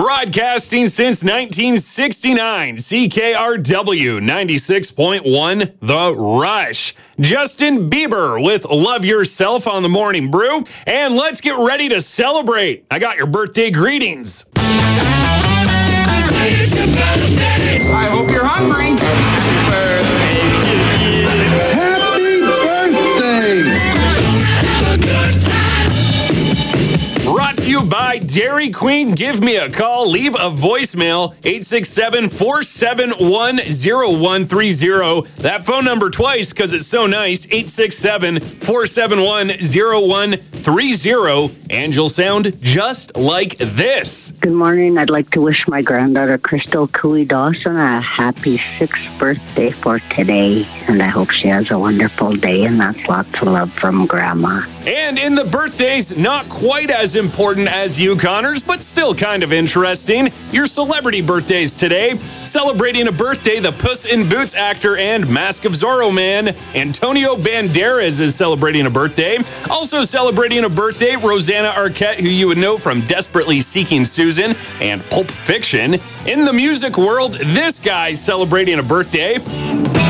Broadcasting since 1969, CKRW 96.1 The Rush. Justin Bieber with Love Yourself on the Morning Brew. And let's get ready to celebrate. I got your birthday greetings. I hope you're hungry. Happy birthday to you. Happy birthday. Brought to you by Dairy Queen. Give me a call. Leave a voicemail. 867-471-0130. That phone number twice because it's so nice. 867-471-0130. And you'll sound just like this. Good morning. I'd like to wish my granddaughter, Crystal Cooey Dawson, a happy 6th birthday for today. And I hope she has a wonderful day, and that's lots of love from Grandma. And in the birthdays, not quite as important as you, Connors, but still kind of interesting. Your celebrity birthdays today. Celebrating a birthday, the Puss in Boots actor and Mask of Zorro man, Antonio Banderas, is celebrating a birthday. Also celebrating a birthday, Rosanna Arquette, who you would know from Desperately Seeking Susan and Pulp Fiction. In the music world, this guy's celebrating a birthday.